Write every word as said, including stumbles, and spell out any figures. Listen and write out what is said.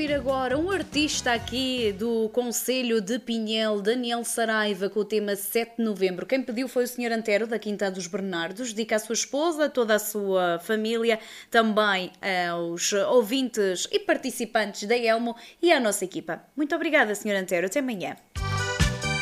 ouvir agora um artista aqui do Concelho de Pinhel, Daniel Saraiva, com o tema sete de novembro. Quem pediu foi o senhor Antero, da Quinta dos Bernardos. Dedica à sua esposa, a toda a sua família, também aos ouvintes e participantes da Elmo e à nossa equipa. Muito obrigada, senhor Antero. Até amanhã.